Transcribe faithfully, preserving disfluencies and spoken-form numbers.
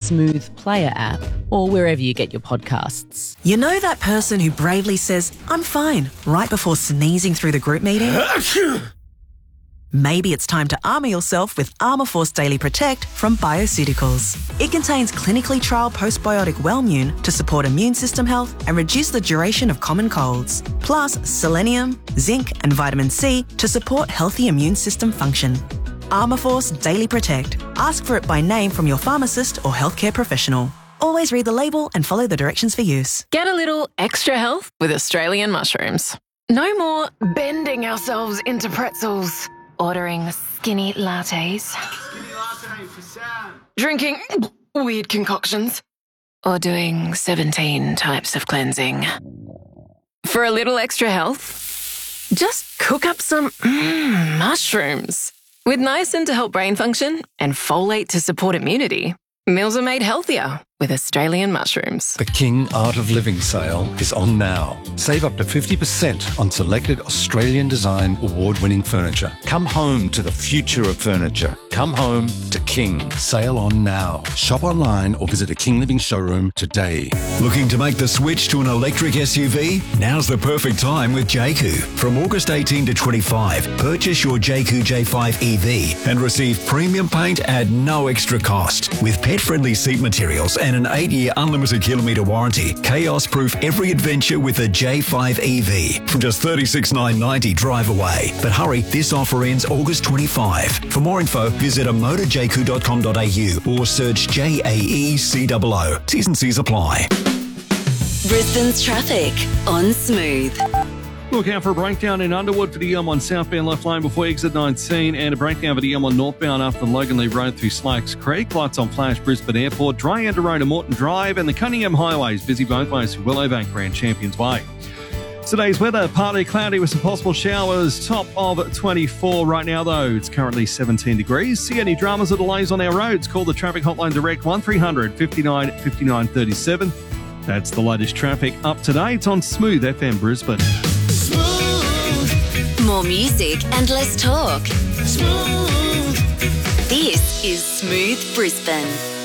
Smooth Player app or wherever you get your podcasts. You know that person who bravely says, "I'm fine," right before sneezing through the group meeting? Maybe it's time to armour yourself with Armour Force Daily Protect from Bioceuticals. It contains clinically trialled postbiotic Wellmune to support immune system health and reduce the duration of common colds. Plus selenium, zinc and vitamin C to support healthy immune system function. Armour Force Daily Protect. Ask for it by name from your pharmacist or healthcare professional. Always read the label and follow the directions for use. Get a little extra health with Australian mushrooms. No more bending ourselves into pretzels. Ordering skinny lattes. Skinny latte for Sam. Drinking weird concoctions. Or doing seventeen types of cleansing. For a little extra health, just cook up some mm, mushrooms. With niacin to help brain function and folate to support immunity, meals are made healthier with Australian mushrooms. The King Art of Living sale is on now. Save up to fifty percent on selected Australian design award-winning furniture. Come home to the future of furniture. Come home to King. Sale on now. Shop online or visit a King Living showroom today. Looking to make the switch to an electric S U V? Now's the perfect time with Jayco. From August eighteenth to twenty-five, purchase your Jayco J five E V and receive premium paint at no extra cost. With pet-friendly seat materials and an eight-year unlimited kilometre warranty, chaos-proof every adventure with a J five E V from just thirty-six thousand nine hundred ninety dollars drive away. But hurry, this offer ends August twenty-fifth. For more info, visit a motor jayco dot com dot a u or search J A E C O O. T's and C's apply. Brisbane's traffic on Smooth. Look out for a breakdown in Underwood for the M one southbound left lane before exit nineteen and a breakdown for the M one northbound after Logan Lee Road through Slacks Creek. Lights on flash Brisbane Airport, Dry Under Road to Moreton Drive, and the Cunningham Highway is busy both ways through Willowbank Grand Champions Way. Today's weather, partly cloudy with some possible showers, top of twenty-four right now though. It's currently seventeen degrees. See any dramas or delays on our roads? Call the traffic hotline direct one three hundred fifty-nine fifty-nine thirty-seven. That's the latest traffic up to date on Smooth F M Brisbane. More music and less talk. Smooth. This is Smooth Brisbane.